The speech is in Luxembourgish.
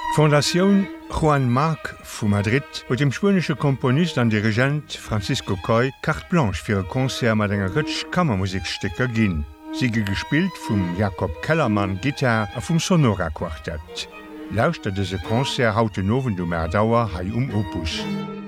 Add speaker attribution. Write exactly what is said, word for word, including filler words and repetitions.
Speaker 1: Fondation Juan Marc vu Madrid huet dem spanische Komponist an Dirigent Francisco Coy carte blanche fir e Konzert mat enger Rëtsch Kammermusikstecker ginn. Siege gespielt vum Jakob Kellermann Gitar a vum Sonora Quartett. Lauscht dese Konzert haute nowen du Mer Dauer hai um Opus.